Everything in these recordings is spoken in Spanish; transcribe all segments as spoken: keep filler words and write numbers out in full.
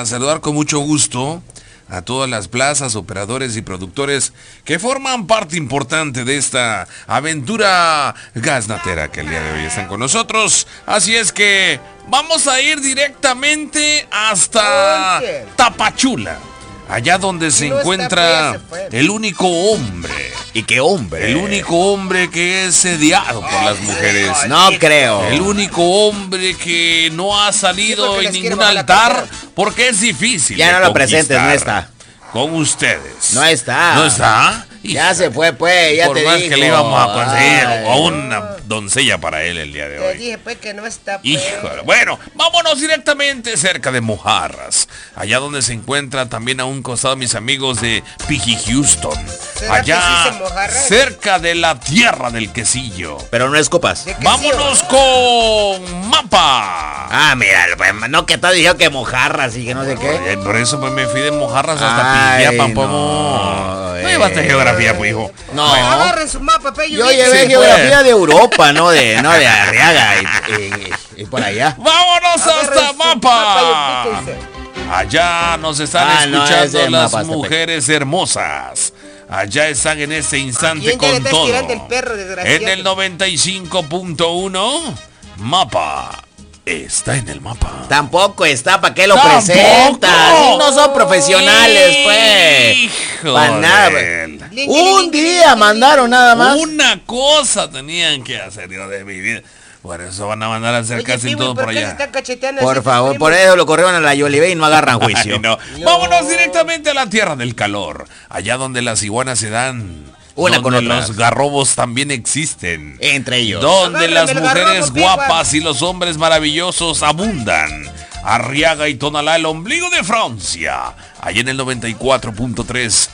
a saludar con mucho gusto a todas las plazas, operadores y productores que forman parte importante de esta aventura gasnatera que el día de hoy están con nosotros. Así es que vamos a ir directamente hasta Tapachula, allá donde se encuentra el único hombre. ¿Y qué hombre? El único hombre que es sediado por las mujeres. No creo. El único hombre que no ha salido en ningún altar porque es difícil. Ya no lo presentes, no está. Con ustedes. No está. ¿No está? Ya se fue, pues, ya por te más dijo. que le íbamos a conseguir Ay, a una doncella para él el día de hoy. Te dije, pues, que no está, pues. Híjole. Bueno, vámonos directamente cerca de Mojarras, allá donde se encuentra también a un costado mis amigos de Piji Houston. Allá cerca de la tierra del quesillo. Pero no es copas. Vámonos con Mapa. Ah, mira, pues, no que todo dijo que Mojarras y que no sé qué. Oye, por eso pues me fui de Mojarras hasta Pillapan, no, no, no llevaste geografía, pues, hijo. No. Bueno, agarren su mapa, pe, yo llevé sí, geografía pues. de Europa, no de, no de Arriaga y, y, y por allá. Vámonos hasta Mapa. Mapa. Allá nos están Ah, no, escuchando ese las Mapa, mujeres hermosas. Allá están en este instante con todo. El perro, en el noventa y cinco punto uno, Mapa. Está en el mapa. Tampoco está, ¿para qué lo ¿Tampoco? presentas? Si no son profesionales, pues. Para nada. Un día mandaron nada más. Una cosa tenían que hacer, Dios de mi vida. Por eso van a mandar a hacer Oye, casi Piwi, todo por, ¿por qué allá. se están cacheteando Por así, favor, primo? por eso lo corrieron a la Yolivé y no agarran juicio. Ay, no. No. Vámonos directamente a la tierra del calor. Allá donde las iguanas se dan. Una donde con otra. los garrobos también existen. Entre ellos. Donde las Agárrame el mujeres garrobo, guapas y los hombres maravillosos abundan. Arriaga y Tonalá, el ombligo de Francia. Allí en el noventa y cuatro punto tres.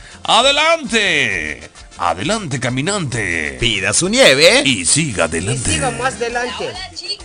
¡Adelante! Adelante, caminante. Pida su nieve. Y siga Y adelante. siga más adelante.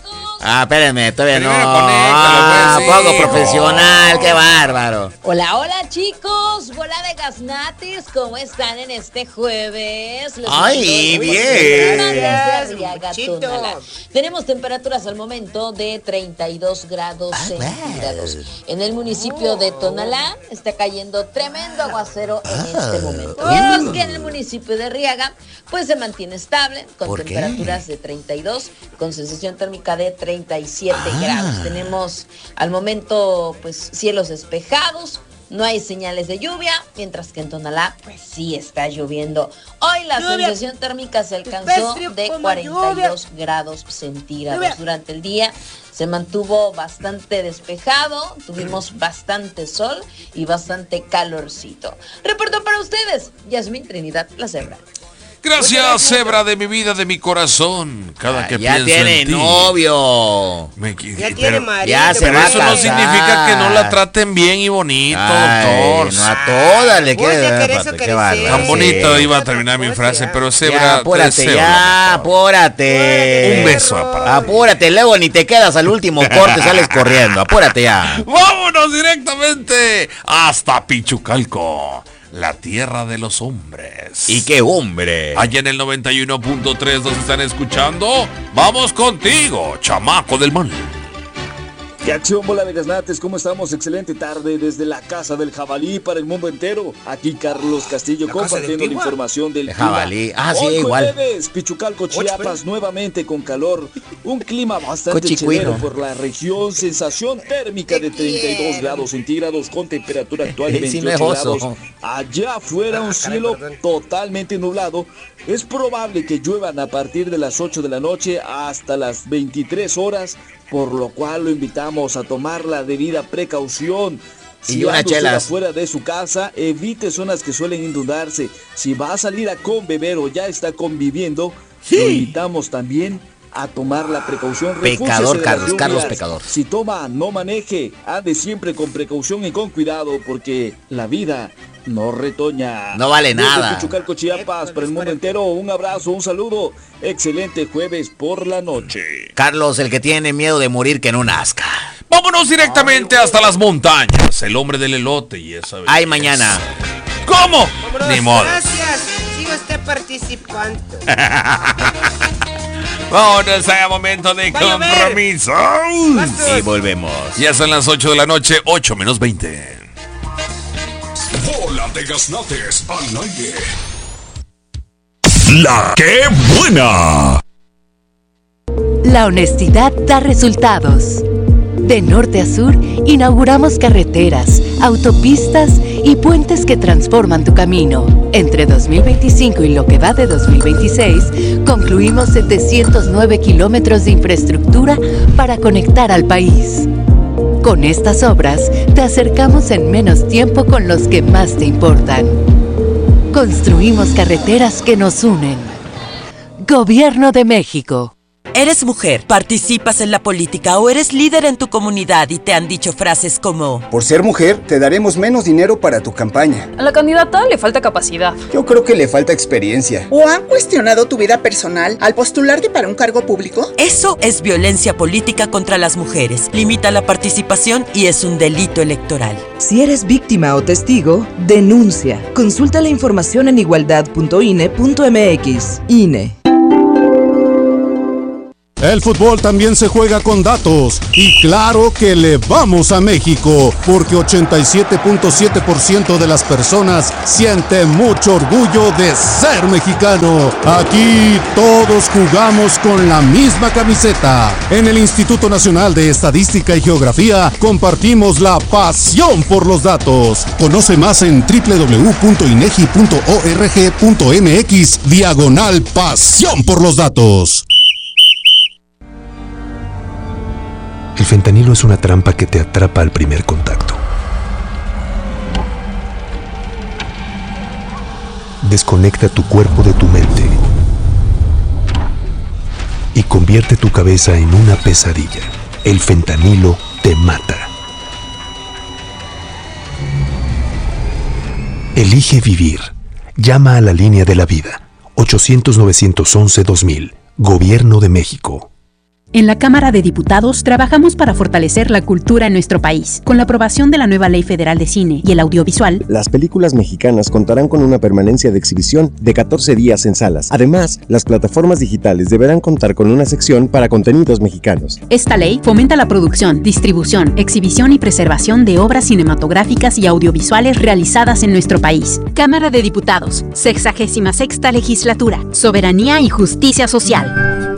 Ah, espérenme, todavía no. Primero conéctalo, Ah, pues, poco hijo. profesional, qué bárbaro. Hola, hola chicos, bola de gasnatis, ¿cómo están en este jueves? Los Ay, mando bien. desde Gracias, Arriaga, muchachito. Tonalá. Tenemos temperaturas al momento de treinta y dos grados Ah, centígrados. well. En el municipio de Tonalá está cayendo tremendo aguacero en Ah. este momento. Mientras que en el municipio de Arriaga, pues se mantiene estable con ¿Por qué? temperaturas de treinta y dos, con sensación térmica de treinta y siete Ah. grados. Tenemos al momento pues cielos despejados, no hay señales de lluvia, mientras que en Tonalá pues sí está lloviendo. Hoy la Lluvia. sensación térmica se alcanzó Frío de como cuarenta y dos lluvia. grados centígrados. Lluvia. Durante el día se mantuvo bastante despejado, tuvimos bastante sol y bastante calorcito. Reporto para ustedes, Yasmín Trinidad, la cebra. Gracias, cebra de mi vida, de mi corazón. Cada Ah, que ya pienso tiene en ti. novio. Me qui- Ya pero- tiene marido. ya se Pero va a eso no casar. significa que no la traten bien y bonito, Ay, doctor. no a todas le Uy, quiere ya dar querés pata, eso qué crecer. bárbaro. Tan bonito Sí. iba a terminar mi frase, Ya. pero Ya, cebra, te apúrate, deseo ya, lo mejor. apúrate. Un beso para Apúrate, luego ni te quedas al último corte, sales corriendo. Apúrate ya. Vámonos directamente hasta Pichucalco, la tierra de los hombres. Y qué hombre. Allá en el noventa y uno punto tres nos están escuchando. Vamos contigo, chamaco del mal. ¡Qué acción, bola de gasnates! ¿Cómo estamos? Excelente tarde desde la Casa del Jabalí para el mundo entero. Aquí Carlos Castillo ¿La casa compartiendo del la Tigua? información del El clima. jabalí. Ah, sí, Hoy igual. jueves, Pichucalco, Chiapas, nuevamente con calor. Un clima bastante Cochicuino. chelero por la región. Sensación térmica de treinta y dos grados centígrados con temperatura actual de Sí, no es veintiocho oso. grados. Allá afuera un Ah, caray, cielo perdón. totalmente nublado. Es probable que lluevan a partir de las ocho de la noche hasta las veintitrés horas, por lo cual lo invitamos a tomar la debida precaución. Si Y unas anda usted chelas. afuera de su casa, evite zonas que suelen inundarse. Si va a salir a conbeber o ya está conviviendo, lo invitamos también a tomar la precaución. Refúgiese Pecador, de las Carlos, Carlos lluvias. pecador. Si toma, no maneje. Ande siempre con precaución y con cuidado, porque la vida no retoña. No vale Desde nada. Pichucalco, Chiapas, para el mundo entero, un abrazo, un saludo. Excelente jueves por la noche. Carlos, el que tiene miedo de morir que no nazca. Vámonos directamente hasta las montañas. El hombre del elote y esa Ay, belleza. mañana. ¿Cómo? Vámonos, Ni modo. Gracias. Siga usted participando. Vámonos a momento de compromiso. Y volvemos. Ya son las ocho de la noche, ocho menos veinte. Bola de Gaznates al aire. La que buena. La honestidad da resultados. De norte a sur, inauguramos carreteras, autopistas y puentes que transforman tu camino. Entre dos mil veinticinco y lo que va de dos mil veintiséis, concluimos setecientos nueve kilómetros de infraestructura para conectar al país. Con estas obras, te acercamos en menos tiempo con los que más te importan. Construimos carreteras que nos unen. Gobierno de México. ¿Eres mujer, participas en la política o eres líder en tu comunidad y te han dicho frases como: por ser mujer, te daremos menos dinero para tu campaña? A la candidata le falta capacidad. Yo creo que le falta experiencia. ¿O han cuestionado tu vida personal al postularte para un cargo público? Eso es violencia política contra las mujeres. Limita la participación y es un delito electoral. Si eres víctima o testigo, denuncia. Consulta la información en igualdad punto i n e punto m x. I N E. El fútbol también se juega con datos y claro que le vamos a México porque ochenta y siete punto siete por ciento de las personas siente mucho orgullo de ser mexicano. Aquí todos jugamos con la misma camiseta. En el Instituto Nacional de Estadística y Geografía compartimos la pasión por los datos. Conoce más en doble u doble u doble u punto inegi punto org punto m x diagonal pasión por los datos. El fentanilo es una trampa que te atrapa al primer contacto. Desconecta tu cuerpo de tu mente y convierte tu cabeza en una pesadilla. El fentanilo te mata. Elige vivir. Llama a la línea de la vida. ochocientos, novecientos once, dos mil. Gobierno de México. En la Cámara de Diputados trabajamos para fortalecer la cultura en nuestro país. Con la aprobación de la nueva Ley Federal de Cine y el Audiovisual, las películas mexicanas contarán con una permanencia de exhibición de catorce días en salas. Además, las plataformas digitales deberán contar con una sección para contenidos mexicanos. Esta ley fomenta la producción, distribución, exhibición y preservación de obras cinematográficas y audiovisuales realizadas en nuestro país. Cámara de Diputados, sexagésima sexta legislatura, soberanía y justicia social.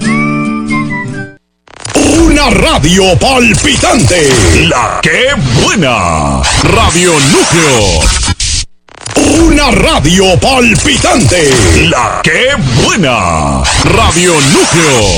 Una radio palpitante. La que buena. Radio Núcleo. Una radio palpitante. La que buena. Radio Núcleo.